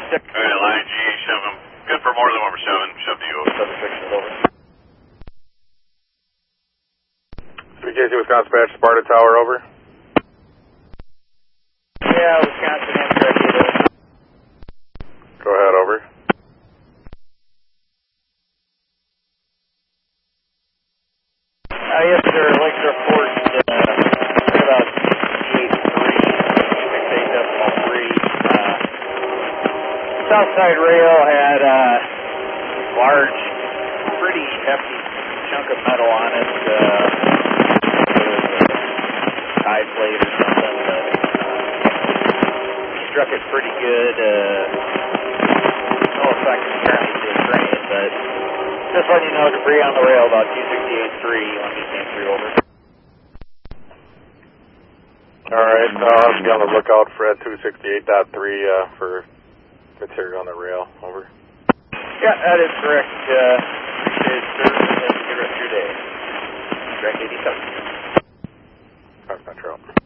Alright, line G, shove him. Good for more than what we're shoving. Shove to you. 76 is over. BKC Wisconsin Patch, Sparta Tower, over. Yeah, Wisconsin Amtrak. Go ahead, over. Yes, sir. Like to report about 68.3. Southside Rail had a large, pretty hefty chunk of metal on it. Tie plate or something. Struck it pretty good. No effect apparently to the train, but just letting you know, debris on the rail about 268.3. You want me to stand 3 over? Alright, I'll be on the lookout for at 268.3 for material on the rail, over. Yeah, that is correct. Appreciate it, sir. Have a good rest of your day. Direct 87. Fox Metro.